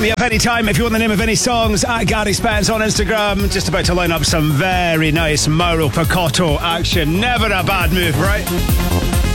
me up anytime if you want the name of any songs at Gary Spence on Instagram. Just about to line up some very nice Mauro Picotto action. Never a bad move, right?